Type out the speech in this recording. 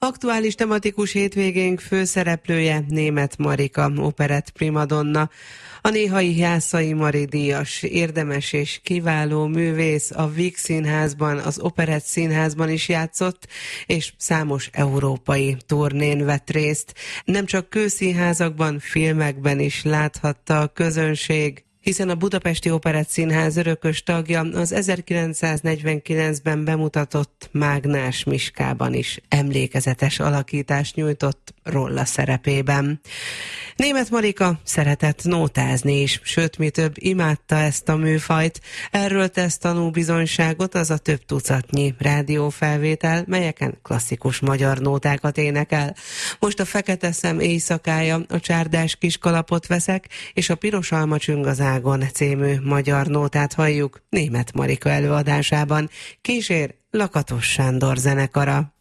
Aktuális tematikus hétvégénk főszereplője Németh Marika, operett primadonna. A néhai Jászai Mari díjas, érdemes és kiváló művész, a Víg Színházban, az Operett Színházban is játszott, és számos európai turnén vett részt. Nem csak kőszínházakban, filmekben is láthatta a közönség, hiszen a Budapesti Operett Színház örökös tagja, az 1949-ben bemutatott Mágnás Miskában is emlékezetes alakítást nyújtott Rolla szerepében. Németh Marika szeretett nótázni is, sőt, mi több, imádta ezt a műfajt. Erről tesz tanúbizonyságot az a több tucatnyi rádiófelvétel, melyeken klasszikus magyar nótákat énekel. Most a Fekete szem éjszakája, a Csárdás kiskalapot veszek, és a Piros alma csüng az ágon című magyar nótát halljuk Németh Marika előadásában. Kísér Lakatos Sándor zenekara.